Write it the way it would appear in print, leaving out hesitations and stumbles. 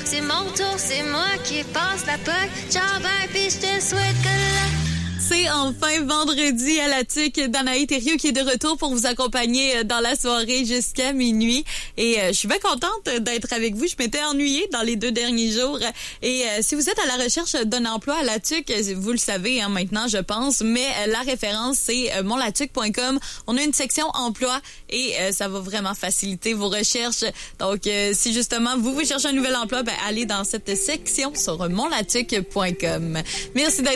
c'est mon tour, c'est moi qui passe la POC. Ciao, bye, pis je te souhaite que C'est enfin vendredi à la TUC. Danaï Thériault qui est de retour pour vous accompagner dans la soirée jusqu'à minuit. Et je suis bien contente d'être avec vous. Je m'étais ennuyée dans les 2 derniers jours. Et si vous êtes à la recherche d'un emploi à la TUC, vous le savez maintenant, je pense, mais la référence, c'est monlatuc.com. On a une section emploi et ça va vraiment faciliter vos recherches. Donc, si justement vous cherchez un nouvel emploi, allez dans cette section sur monlatuc.com. Merci d'être